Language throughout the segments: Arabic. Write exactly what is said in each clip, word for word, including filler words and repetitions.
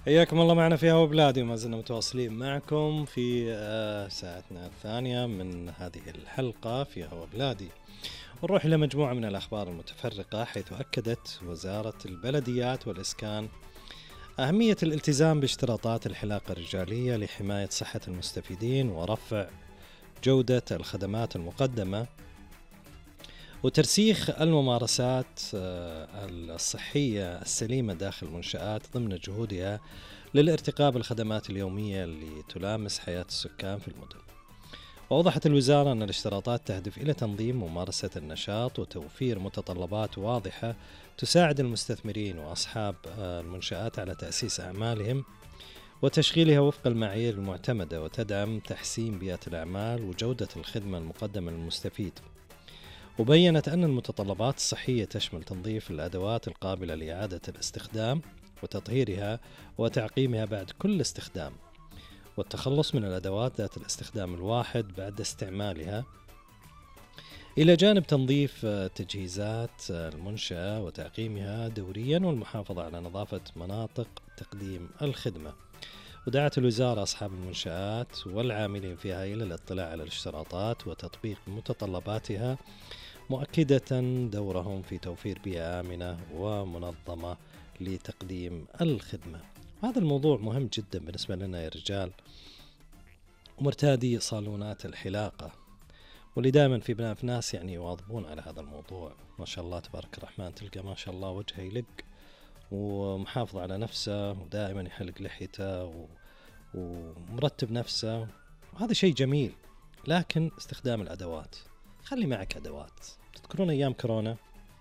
حياكم الله معنا في هوا بلادي، وما زلنا متواصلين معكم في آه، ساعتنا الثانية من هذه الحلقة في هوا بلادي. ونروح إلى مجموعة من الأخبار المتفرقة، حيث أكدت وزارة البلديات والإسكان أهمية الالتزام باشتراطات الحلاقة الرجالية لحماية صحة المستفيدين ورفع جودة الخدمات المقدمة وترسيخ الممارسات الصحية السليمة داخل المنشآت ضمن جهودها للارتقاء بالخدمات اليومية اللي تلامس حياة السكان في المدن. وأوضحت الوزارة أن الاشتراطات تهدف إلى تنظيم ممارسة النشاط وتوفير متطلبات واضحة تساعد المستثمرين وأصحاب المنشآت على تأسيس أعمالهم وتشغيلها وفق المعايير المعتمدة، وتدعم تحسين بيئة الأعمال وجودة الخدمة المقدمة للمستفيد. وبيّنت أن المتطلبات الصحية تشمل تنظيف الأدوات القابلة لإعادة الاستخدام وتطهيرها وتعقيمها بعد كل استخدام، والتخلص من الأدوات ذات الاستخدام الواحد بعد استعمالها، إلى جانب تنظيف تجهيزات المنشأة وتعقيمها دوريا والمحافظة على نظافة مناطق تقديم الخدمة. ودعت الوزارة أصحاب المنشآت والعاملين فيها إلى الاطلاع على الاشتراطات وتطبيق متطلباتها، مؤكدة دورهم في توفير بيئة آمنة ومنظمة لتقديم الخدمة. هذا الموضوع مهم جدا بالنسبة لنا يا رجال ومرتادي صالونات الحلاقة، واللي دائما في بناء في ناس يعني يواظبون على هذا الموضوع. ما شاء الله تبارك الرحمن، تلقى ما شاء الله وجهه يلق ومحافظ على نفسه ودائما يحلق لحيته و... ومرتب نفسه، وهذا شيء جميل. لكن استخدام الأدوات، خلي معك أدوات. تذكرون أيام كورونا،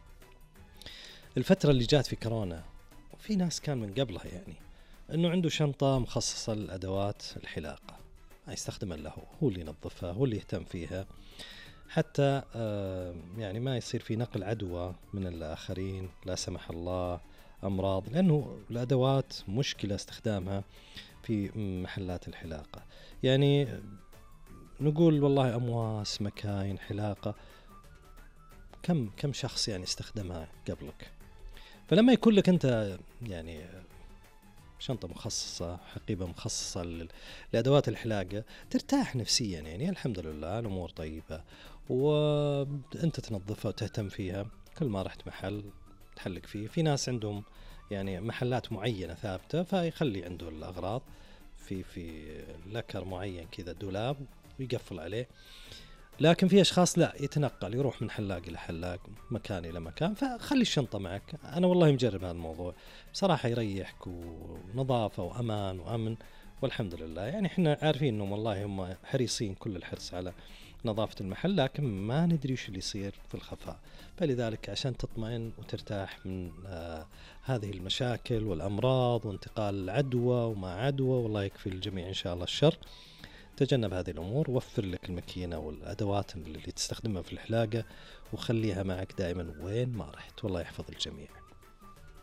الفترة اللي جات في كورونا، وفي ناس كان من قبلها يعني أنه عنده شنطة مخصصة للأدوات الحلاقة، يستخدم له هو اللي ينظفها، هو اللي يهتم فيها، حتى آه يعني ما يصير في نقل عدوى من الآخرين لا سمح الله، أمراض، لأنه الأدوات مشكلة استخدامها في محلات الحلاقة. يعني نقول والله أمواس، مكاين حلاقة، كم كم شخص يعني استخدمها قبلك. فلما يكون لك أنت يعني شنطة مخصصة، حقيبة مخصصة لأدوات الحلاقة، ترتاح نفسيا. يعني الحمد لله الأمور طيبة، وأنت تنظفها وتهتم فيها. كل ما رحت محل تحلق فيه، في ناس عندهم يعني محلات معينة ثابتة فيخلي عنده الأغراض في في لكر معين كذا، دولاب، ويقفل عليه. لكن في أشخاص لا، يتنقل، يروح من حلاق إلى حلاق، مكان إلى مكان، فخلي الشنطة معك. أنا والله مجرب هذا الموضوع بصراحة، يريحك ونظافة وأمان وأمن، والحمد لله. يعني إحنا عارفين إنهم والله هم حريصين كل الحرص على نظافة المحل، لكن ما ندري وش اللي يصير في الخفاء. فلذلك عشان تطمئن وترتاح من آه هذه المشاكل والأمراض وانتقال العدوى وما عدوى، والله يكفي الجميع إن شاء الله الشر، تجنب هذه الأمور. وفر لك الماكينة والأدوات اللي تستخدمها في الحلاقة، وخليها معك دائما وين ما رحت. والله يحفظ الجميع.